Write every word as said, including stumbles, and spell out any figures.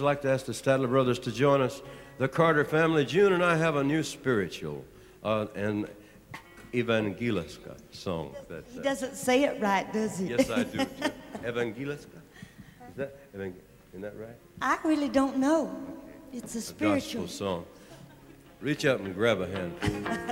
I'd like to ask the Statler brothers to join us. The Carter family, June and I have a new spiritual, uh, an Evangeliska song. That, He uh, doesn't say it right, does he? yes, I do, too. Evangeliska? Is that, evang- isn't that right? I really don't know. It's a A spiritual. gospel song. Reach up and grab a hand.